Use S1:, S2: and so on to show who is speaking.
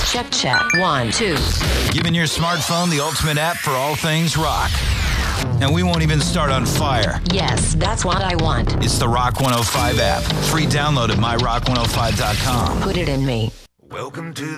S1: Check. 1, 2.
S2: Giving your smartphone the ultimate app for all things rock. And we won't even start on fire.
S1: Yes, that's what I want.
S2: It's the Rock 105 app. Free download at myrock105.com.
S1: Put it in me.
S3: Welcome to